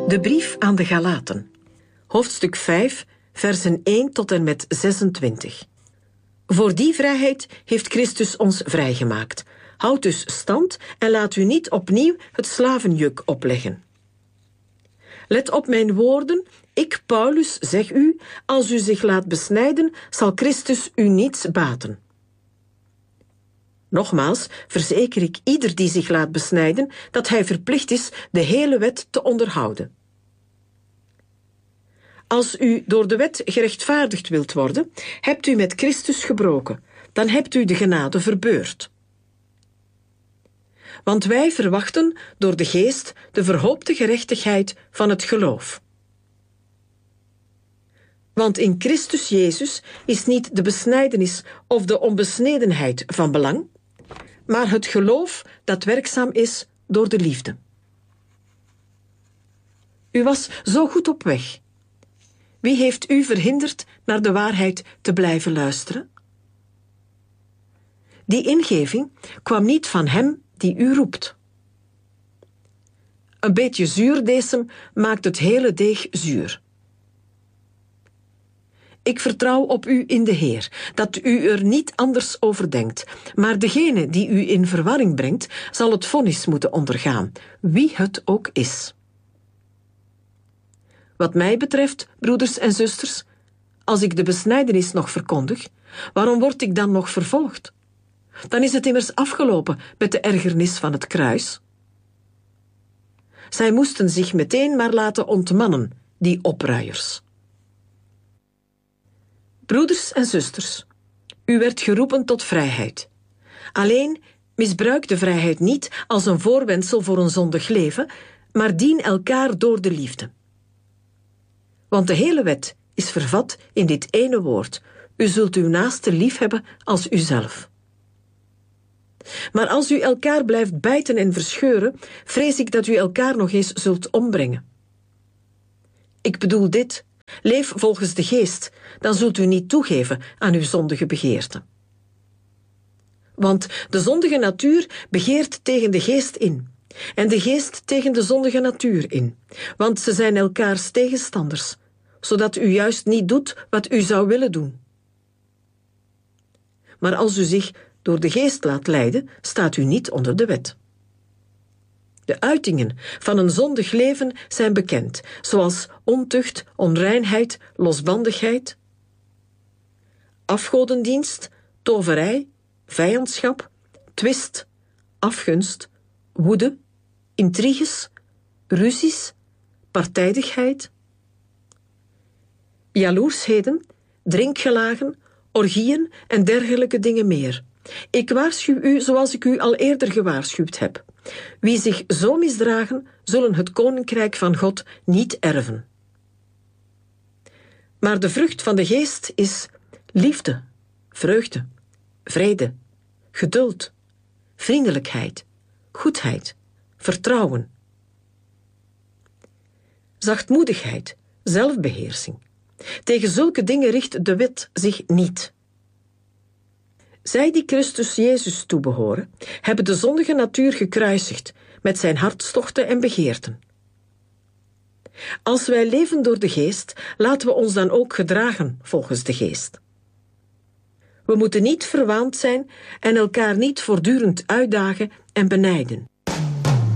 De brief aan de Galaten. Hoofdstuk 5, versen 1 tot en met 26. Voor die vrijheid heeft Christus ons vrijgemaakt. Houd dus stand en laat u niet opnieuw het slavenjuk opleggen. Let op mijn woorden, ik, Paulus, zeg u, als u zich laat besnijden, zal Christus u niets baten. Nogmaals verzeker ik ieder die zich laat besnijden dat hij verplicht is de hele wet te onderhouden. Als u door de wet gerechtvaardigd wilt worden, hebt u met Christus gebroken, dan hebt u de genade verbeurd. Want wij verwachten door de geest de verhoopte gerechtigheid van het geloof. Want in Christus Jezus is niet de besnijdenis of de onbesnedenheid van belang, maar het geloof dat werkzaam is door de liefde. U was zo goed op weg. Wie heeft u verhinderd naar de waarheid te blijven luisteren? Die ingeving kwam niet van hem die u roept. Een beetje zuurdesem maakt het hele deeg zuur. Ik vertrouw op u in de Heer, dat u er niet anders over denkt, maar degene die u in verwarring brengt, zal het vonnis moeten ondergaan, wie het ook is. Wat mij betreft, broeders en zusters, als ik de besnijdenis nog verkondig, waarom word ik dan nog vervolgd? Dan is het immers afgelopen met de ergernis van het kruis. Zij moesten zich meteen maar laten ontmannen, die opruiers. Broeders en zusters, u werd geroepen tot vrijheid. Alleen misbruik de vrijheid niet als een voorwendsel voor een zondig leven, maar dien elkaar door de liefde. Want de hele wet is vervat in dit ene woord: u zult uw naaste lief hebben als uzelf. Maar als u elkaar blijft bijten en verscheuren, vrees ik dat u elkaar nog eens zult ombrengen. Ik bedoel dit: leef volgens de geest, dan zult u niet toegeven aan uw zondige begeerten. Want de zondige natuur begeert tegen de geest in, en de geest tegen de zondige natuur in, want ze zijn elkaars tegenstanders, zodat u juist niet doet wat u zou willen doen. Maar als u zich door de geest laat leiden, staat u niet onder de wet. De uitingen van een zondig leven zijn bekend, zoals ontucht, onreinheid, losbandigheid, afgodendienst, toverij, vijandschap, twist, afgunst, woede, intriges, ruzies, partijdigheid, jaloersheden, drinkgelagen, orgieën en dergelijke dingen meer. Ik waarschuw u zoals ik u al eerder gewaarschuwd heb. Wie zich zo misdragen, zullen het koninkrijk van God niet erven. Maar de vrucht van de geest is liefde, vreugde, vrede, geduld, vriendelijkheid, goedheid, vertrouwen, zachtmoedigheid, zelfbeheersing. Tegen zulke dingen richt de wet zich niet. Zij die Christus Jezus toebehoren, hebben de zondige natuur gekruisigd met zijn hartstochten en begeerten. Als wij leven door de geest, laten we ons dan ook gedragen volgens de geest. We moeten niet verwaand zijn en elkaar niet voortdurend uitdagen en benijden.